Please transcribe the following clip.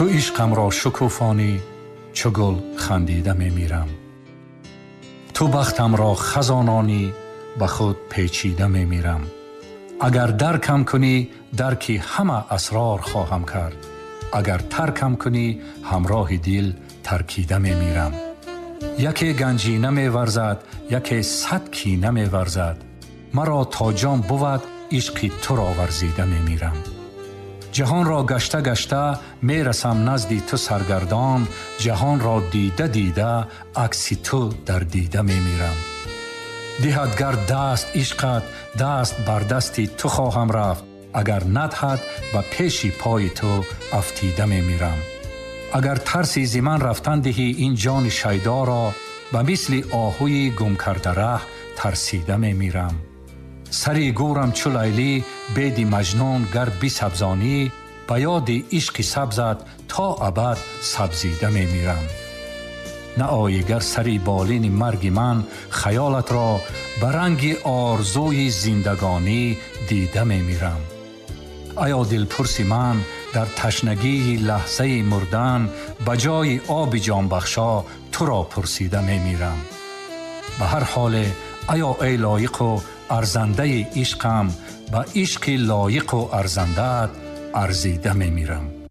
تو عشقم را شکوفانی چو گل خندیده میمیرم. تو بختم را خزانانی به خود پیچیده میمیرم. اگر درکم کنی درکی همه اسرار خواهم کرد. اگر ترکم کنی همراه دل ترکیده میمیرم. یکی گنجینه میورزد یکی 100 کینه میورزد. مرا تا جان بود عشقی تو را ورزیده میمیرم. جهان را گشته گشته میرسم نزدی تو سرگردان. جهان را دیده دیده عکس تو در دیده میمیرم. دهد گر دست عشقت دست بر دستی تو خواهم رفت. اگر ندهد به پیش پای تو افتیده میمیرم. اگر ترسی ز من رفتن دهی این جان شیدا را به مثل آهوی گم کرده ره ترسیده میمیرم. سری گورم چو لیلی بید مجنون گر بسبزانی به یاد عشق سبزت تا ابد سبزیده میمیرم. نه آیی گر سری بالین مرگ من خیالت را به رنگ آرزوی زندگانی دیده میمیرم. ایا دل پرس من در تشنگی لحظه مردن به جای آب جان بخشا تو را پرسیده میمیرم. به هر حال ایا ای لایق و ارزنده عشقم به عشق لایق و ارزنده ارزیده میمیرم.